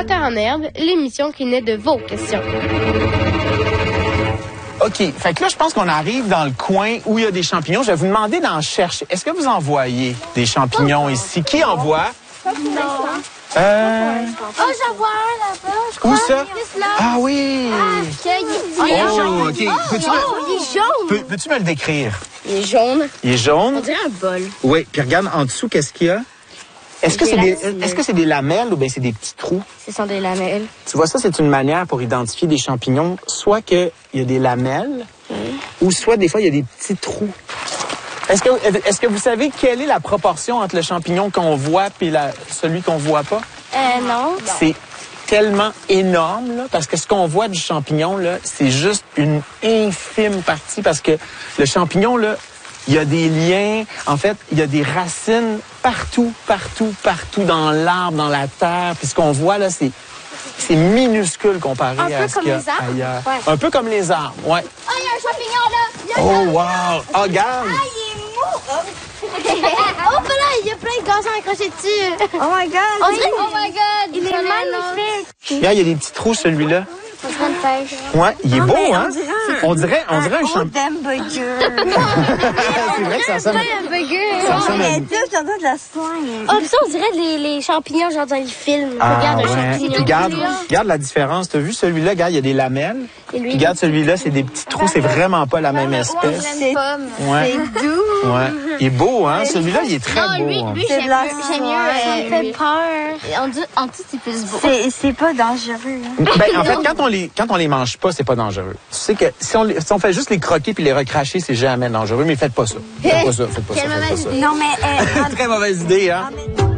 Terre en herbe, l'émission qui naît de vos questions. OK. Fait que là, je pense qu'on arrive dans le coin où il y a des champignons. Je vais vous demander d'en chercher. Est-ce que vous en voyez des champignons ici? Qui en voit? Oh, j'en vois un là-bas, je crois. Où ça? Ah oui! Oh, il est Oh, jaune. OK. Il est jaune. Peux-tu me le décrire? Il est jaune. Il est jaune? On dirait un bol. Oui. Puis regarde, en dessous, qu'est-ce qu'il y a? Est-ce que c'est des lamelles ou bien c'est des petits trous? Ce sont des lamelles. Tu vois, ça, c'est une manière pour identifier des champignons. Soit qu'il y a des lamelles, ou soit des fois, il y a des petits trous. Est-ce que vous savez quelle est la proportion entre le champignon qu'on voit et celui qu'on voit pas? Non. C'est tellement énorme, là, parce que ce qu'on voit du champignon, là, c'est juste une infime partie, parce que le champignon, là, il y a des liens, en fait, il y a des racines partout dans l'arbre, dans la terre. Puis ce qu'on voit, là, c'est minuscule comparé à ce qu'il y a ailleurs. Ouais. Un peu comme les arbres, ouais. Oh, il y a un champignon là! Oh, wow! Oh, regarde! Ah, il est mou! Oh, là, il y a plein de gazons accrochés dessus. Oh my God! On dirait... Oh my God! Il est magnifique! Regarde, il y a des petits trous, celui-là. On dirait une pêche. Ouais, il est beau, mais hein? On dirait un champignon. C'est vrai que ça ressemble. Un burger. Ça ressemble à... J'entends de la slime. Oh, puis ça, on dirait les champignons, genre dans les films. Ah, Regarde un ouais. champignon. Puis regarde la différence. T'as vu celui-là? Regarde, il y a des lamelles. Et lui, Puis regarde celui-là, c'est des petits trous. C'est vraiment pas la même espèce. C'est Ouais. doux. Ouais. Il est beau, hein? Celui-là, il est très non, beau. lui, Hein. C'est de la j'aime mieux. Ça me fait peur. En dessous, c'est plus beau. C'est pas dangereux. Hein. Ben, en fait, quand on les mange pas, c'est pas dangereux. Tu sais que si on fait juste les croquer puis les recracher, c'est jamais dangereux. Mais faites pas ça. Faites pas ça. Quelle mauvaise idée. Non, mais... Très mauvaise idée, hein?